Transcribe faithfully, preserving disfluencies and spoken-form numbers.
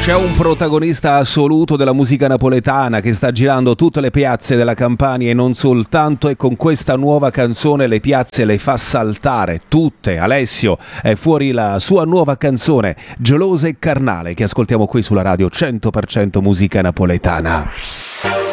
C'è un protagonista assoluto della musica napoletana che sta girando tutte le piazze della Campania e non soltanto, e con questa nuova canzone le piazze le fa saltare tutte. Alessio, è fuori la sua nuova canzone Gelosa e Carnale che ascoltiamo qui sulla radio cento per cento Musica Napoletana.